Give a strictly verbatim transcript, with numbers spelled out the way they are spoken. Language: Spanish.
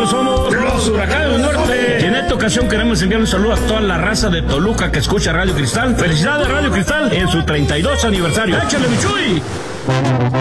Nosotros somos los Huracanes del Norte. Y en esta ocasión queremos enviar un saludo a toda la raza de Toluca que escucha Radio Cristal. Felicidades Radio Cristal en su treinta y dos aniversario. ¡Échale, Michuy!